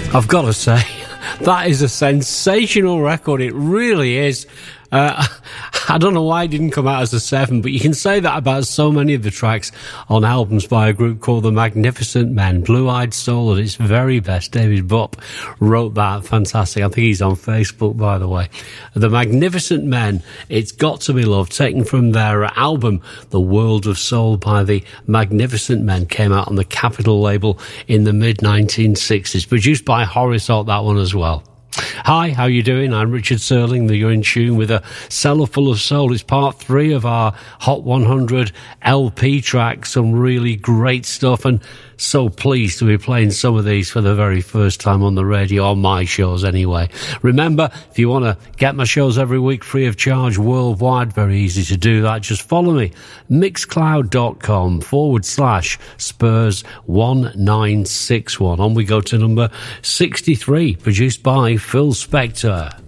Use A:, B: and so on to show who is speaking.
A: I've got to say, that is a sensational record. It really is. I don't know why it didn't come out as a 7, but you can say that about so many of the tracks on albums by a group called The Magnificent Men. Blue-Eyed Soul at its very best. David Bopp wrote that. Fantastic. I think he's on Facebook, by the way. The Magnificent Men, It's Got to Be Love, taken from their album The World of Soul by The Magnificent Men, came out on the Capitol label in the mid-1960s. Produced by Horace Ott, that one as well. Hi, how you doing? I'm Richard Serling. You're in tune with a cellar full of soul. It's part 3 of our Hot 100 LP tracks. Some really great stuff, and so pleased to be playing some of these for the very first time on the radio, on my shows anyway. Remember, if you want to get my shows every week free of charge worldwide, very easy to do that. Just follow me, mixcloud.com/Spurs1961. On we go to number 63, produced by Phil Spector.